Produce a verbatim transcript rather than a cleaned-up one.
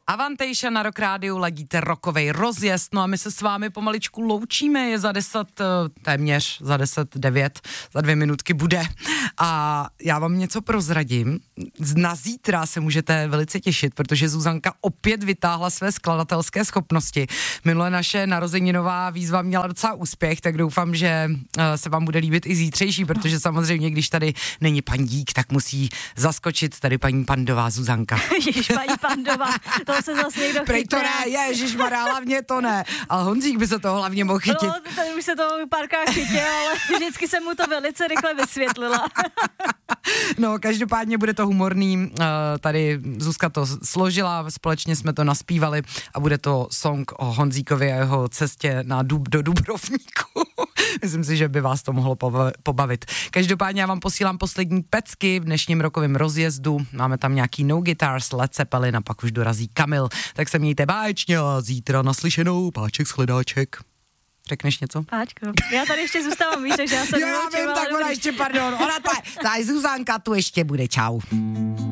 Avantejša na Rock Rádiu, ladíte rockovej rozjezd, no a my se s vámi pomaličku loučíme, je za deset, téměř za deset devět, za dvě minutky bude a já vám něco prozradím. Na zítra se můžete velice těšit, protože Zuzanka opět vytáhla své skladatelské schopnosti. Minule naše narozeninová výzva měla docela úspěch, tak doufám, že se vám bude líbit i zítřejší, protože samozřejmě, když tady není pandík, tak musí zaskočit tady paní Pandová Zuzanka. Ježiš, paní Pandová, to se zase někdo chytá. Prej to ne, ježišmarja, hlavně to ne. Ale Honzík by se toho hlavně mohl chytit. No, tady už se toho párkrát chytil, ale vždycky jsem mu to velice rychle vysvětlila. No, každopádně bude to humorný. Tady Zuzka to složila, společně jsme to naspívali a bude to song o Honzíkovi a jeho cestě na Dub, do Dubrovníku. Myslím si, že by vás to mohlo pobavit. Každopádně já vám posílám poslední pecky v dnešním rokovém rozjezdu. Máme tam nějaký No Guitars, Led Zeppelin a pak už dorazí Kamil. Tak se mějte báječně a zítra naslyšenou. Páček shledáček. Řekneš něco? Páčko, já tady ještě zůstávám, víš, takže já jsem... Jo, já vím, tak ona ještě, pardon, ona ta, ta Zuzanka tu ještě bude, čau.